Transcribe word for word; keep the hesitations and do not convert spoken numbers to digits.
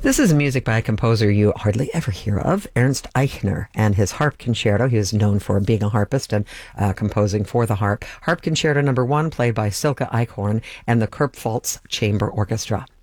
This is music by a composer you hardly ever hear of, Ernst Eichner, and his harp concerto. He is known for being a harpist and uh, composing for the harp. Harp Concerto Number One, played by Silke Eichhorn and the Kurpfalz Chamber Orchestra.